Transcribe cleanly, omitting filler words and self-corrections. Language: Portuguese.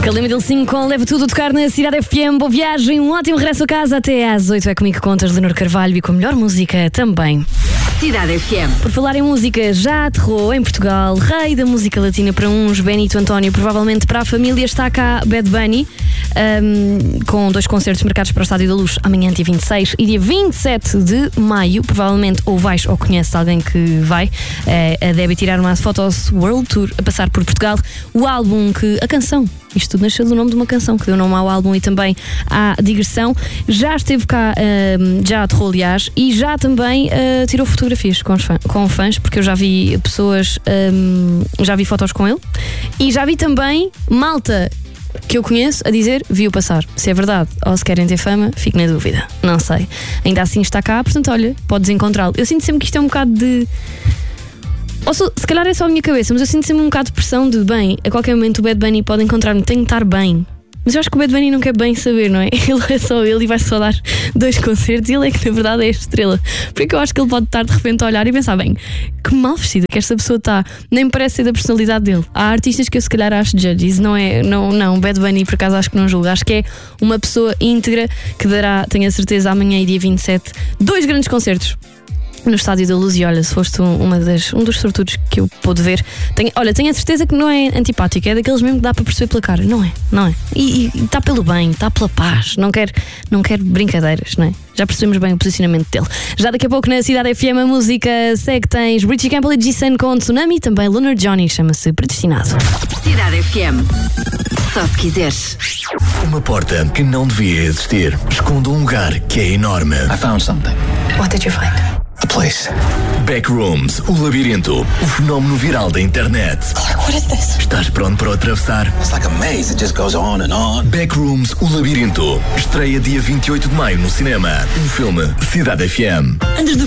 Calamity 5 com Leva Tudo a tocar na Cidade FM. Boa viagem, um ótimo regresso a casa. Até às 8 é comigo que contas, Leonor Carvalho, e com a melhor música também. Cidade FM. Por falar em música, já aterrou em Portugal, rei da música latina para uns, Benito António, provavelmente para a família. Está cá Bad Bunny, com 2 concertos marcados para o Estádio da Luz amanhã, dia 26 e dia 27 de maio. Provavelmente ou vais ou conheces alguém que vai. Deve tirar uma Photos World Tour a passar por Portugal. O álbum a canção, isto tudo nasceu do nome de uma canção que deu nome ao álbum e também à digressão. Já esteve cá, já aterrou, aliás, e já também tirou fotografias com fãs, porque eu já vi pessoas, já vi fotos com ele e já vi também malta que eu conheço a dizer, viu passar. Se é verdade ou se querem ter fama, fico na dúvida, não sei. Ainda assim está cá, portanto, olha, podes encontrá-lo. Eu sinto sempre que isto é um bocado de... se calhar é só a minha cabeça, mas eu sinto sempre um bocado de pressão de, bem, a qualquer momento o Bad Bunny pode encontrar-me, tenho que estar bem. Mas eu acho que o Bad Bunny não quer bem saber, não é? Ele é só ele e vai só dar 2 concertos e ele é que na verdade é a estrela. Porque eu acho que ele pode estar de repente a olhar e pensar, bem, que mal vestida que esta pessoa está. Nem parece ser da personalidade dele. Há artistas que eu se calhar acho judges, não, Bad Bunny por acaso acho que não julgo. Acho que é uma pessoa íntegra que dará, tenho a certeza, amanhã e dia 27, 2 grandes concertos no Estádio da Luz. E olha, se foste um dos sortudos que eu pude ver, tenho a certeza que não é antipático, é daqueles mesmo que dá para perceber pela cara, não é? E está pelo bem, está pela paz, não quer brincadeiras, não é? Já percebemos bem o posicionamento dele. Já daqui a pouco na Cidade FM a música segue, tens Richie Campbell e G-Sun com Tsunami, também Lunar Johnny, chama-se Predestinado. Cidade FM. Só se quiseres. Uma porta que não devia existir esconde um lugar que é enorme. I found something. What did you find? A place. Backrooms, o labirinto, o fenómeno viral da internet. Clark, what is this? Estás pronto para o atravessar? It's like a maze, it just goes on and on. Backrooms, o labirinto. Estreia dia 28 de maio no cinema. Um filme Cidade FM. Andas de